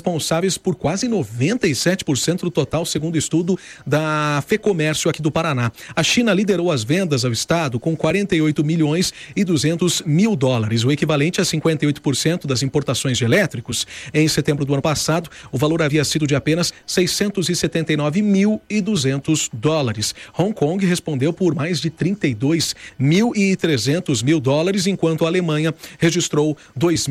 responsáveis por quase 97% do total, segundo estudo da FEComércio aqui do Paraná. A China liderou as vendas ao estado com 48 milhões e 200 mil dólares, o equivalente a 58% das importações de elétricos. Em setembro do ano passado, o valor havia sido de apenas 679.200 dólares. Hong Kong respondeu por mais de 32.300 mil dólares, enquanto a Alemanha registrou 2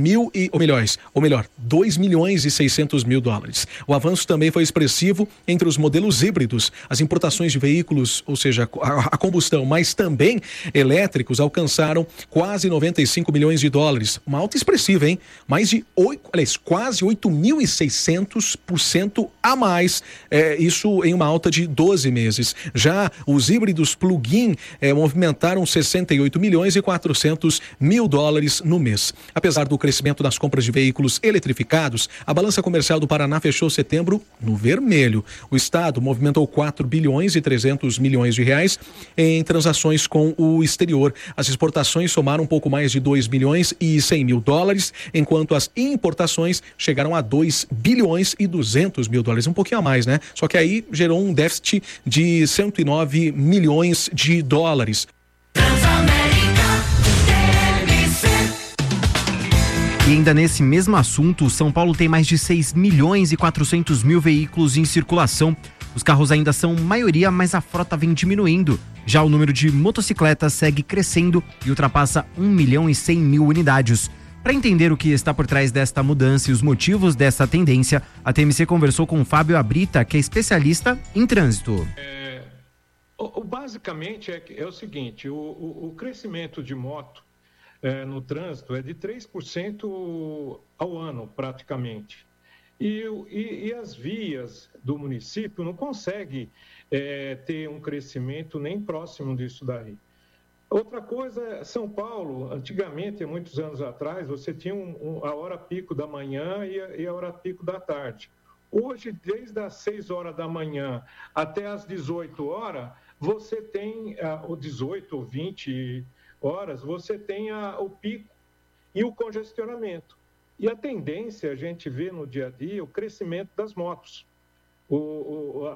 milhões e 600 mil dólares. O avanço também foi expressivo entre os modelos híbridos. As importações de veículos, ou seja, a combustão, mas também elétricos, alcançaram quase 95 milhões de dólares. Uma alta expressiva, hein? Quase 8.600% a mais. Isso em uma alta de 12 meses. Já os híbridos plug-in movimentaram 68 milhões e 400 mil dólares no mês. Apesar do crescimento das compras de veículos eletrificados, a balança comercial do Paraná fechou setembro no vermelho. O estado movimentou 4 bilhões e 300 milhões de reais em transações com o exterior. As exportações somaram um pouco mais de 2 bilhões e 100 mil dólares, enquanto as importações chegaram a 2 bilhões e 200 mil dólares, um pouquinho a mais, né? Só que aí gerou um déficit de 109 milhões de dólares. E ainda nesse mesmo assunto, São Paulo tem mais de 6 milhões e 400 mil veículos em circulação. Os carros ainda são maioria, mas a frota vem diminuindo. Já o número de motocicletas segue crescendo e ultrapassa 1 milhão e 100 mil unidades. Para entender o que está por trás desta mudança e os motivos dessa tendência, a TMC conversou com Fábio Abrita, que é especialista em trânsito. Basicamente é o seguinte, o crescimento de moto no trânsito é de 3% ao ano, praticamente. E as vias do município não conseguem ter um crescimento nem próximo disso daí. Outra coisa, São Paulo, antigamente, há muitos anos atrás, você tinha a hora pico da manhã e a hora pico da tarde. Hoje, desde as 6 horas da manhã até as 18 horas, você tem, ou 18 ou 20 horas, você tem o pico e o congestionamento. E a tendência, a gente vê no dia a dia, o crescimento das motos. O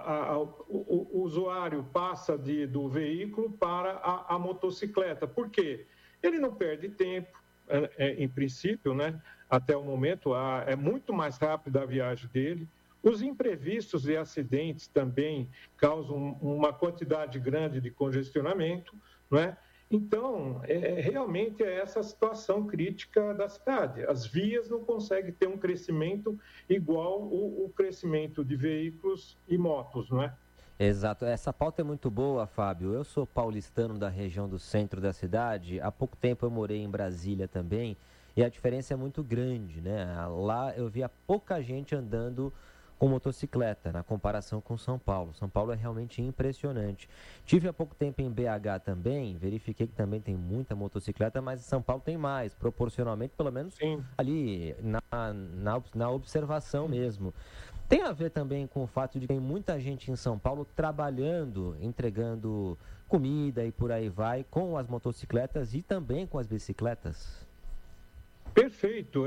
usuário passa do veículo para a motocicleta. Por quê? Ele não perde tempo, em princípio, né? Até o momento, é muito mais rápida a viagem dele. Os imprevistos e acidentes também causam uma quantidade grande de congestionamento, não é? Então, realmente é essa a situação crítica da cidade. As vias não conseguem ter um crescimento igual o crescimento de veículos e motos, não é? Exato. Essa pauta é muito boa, Fábio. Eu sou paulistano da região do centro da cidade. Há pouco tempo eu morei em Brasília também e a diferença é muito grande, né? Lá eu via pouca gente andando com motocicleta, na comparação com São Paulo. São Paulo é realmente impressionante. Tive há pouco tempo em BH também, verifiquei que também tem muita motocicleta, mas em São Paulo tem mais, proporcionalmente, pelo menos Sim. ali na observação mesmo. Tem a ver também com o fato de que tem muita gente em São Paulo trabalhando, entregando comida e por aí vai, com as motocicletas e também com as bicicletas? Perfeito.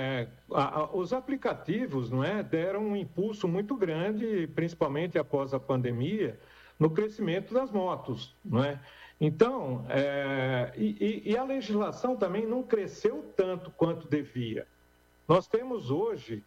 Os aplicativos, não é, deram um impulso muito grande, principalmente após a pandemia, no crescimento das motos, não é? Então, a legislação também não cresceu tanto quanto devia. Nós temos hoje,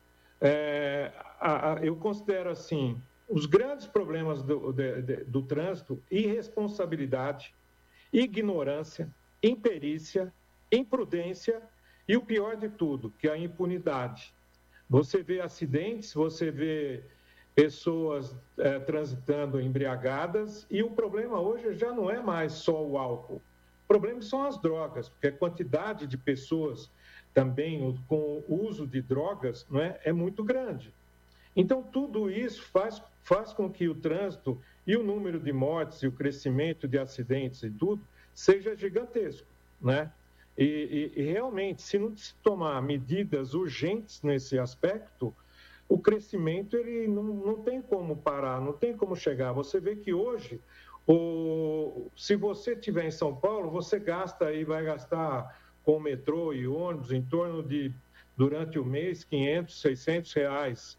eu considero assim, os grandes problemas do trânsito: irresponsabilidade, ignorância, imperícia, imprudência e o pior de tudo, que é a impunidade. Você vê acidentes, você vê pessoas transitando embriagadas, e o problema hoje já não é mais só o álcool. O problema são as drogas, porque a quantidade de pessoas também com o uso de drogas, não é muito grande. Então, tudo isso faz com que o trânsito e o número de mortes e o crescimento de acidentes e tudo seja gigantesco, né? E realmente, se não se tomar medidas urgentes nesse aspecto, o crescimento ele não tem como parar, não tem como chegar. Você vê que hoje, se você estiver em São Paulo, você vai gastar com o metrô e ônibus em torno de, durante o mês, R$500, R$600.